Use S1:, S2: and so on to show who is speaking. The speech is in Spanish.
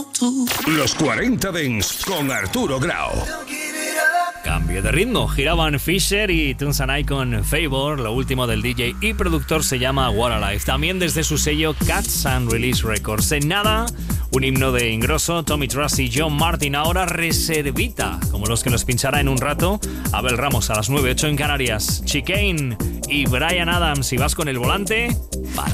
S1: tú.
S2: Los 40 Dents con Arturo Grau.
S3: Cambio de ritmo, giraban Fisher y Tunes and I con Favor, lo último del DJ y productor se llama What a Life, también desde su sello Cats and Release Records. En nada, un himno de Ingrosso, Tommy Truss y John Martin, ahora reservita, como los que nos pinchará en un rato Abel Ramos a las 9:08 en Canarias, Chicane y Bryan Adams. Si vas con el volante, para.